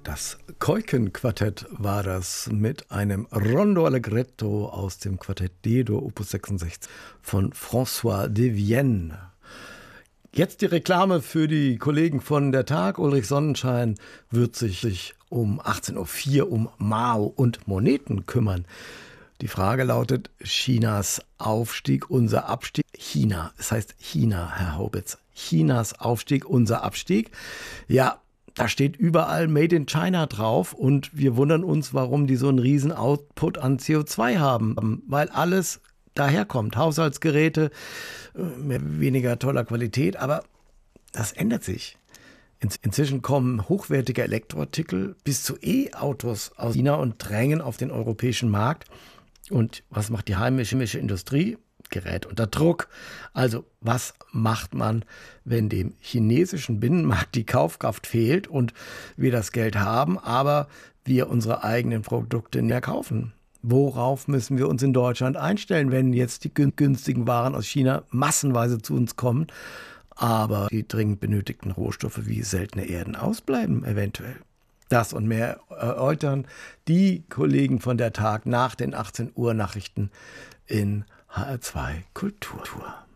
Das Keuken-Quartett war das mit einem Rondo Allegretto aus dem Quartett D-Dur Opus 66 von François de Vienne. Jetzt die Reklame für die Kollegen von der Tag. Ulrich Sonnenschein wird sich um 18.04 Uhr um Mao und Moneten kümmern. Die Frage lautet: Chinas Aufstieg, unser Abstieg. China, es heißt China, Herr Haubitz. Chinas Aufstieg, unser Abstieg. Ja, da steht überall Made in China drauf und wir wundern uns, warum die so einen riesen Output an CO2 haben, weil alles daherkommt. Haushaltsgeräte, weniger toller Qualität, aber das ändert sich. Inzwischen kommen hochwertige Elektroartikel bis zu E-Autos aus China und drängen auf den europäischen Markt. Und was macht die heimische Industrie? Gerät unter Druck. Also was macht man, wenn dem chinesischen Binnenmarkt die Kaufkraft fehlt und wir das Geld haben, aber wir unsere eigenen Produkte nicht kaufen? Worauf müssen wir uns in Deutschland einstellen, wenn jetzt die günstigen Waren aus China massenweise zu uns kommen, aber die dringend benötigten Rohstoffe wie seltene Erden ausbleiben eventuell? Das und mehr erläutern die Kollegen von der Tag nach den 18 Uhr Nachrichten in HR2 Kultur.